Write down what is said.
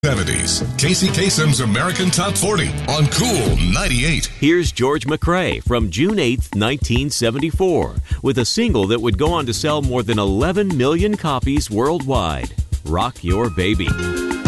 70s. Casey Kasem's American Top 40 on Cool 98. Here's George McCrae from June 8th, 1974, with a single that would go on to sell more than 11 million copies worldwide, Rock Your Baby.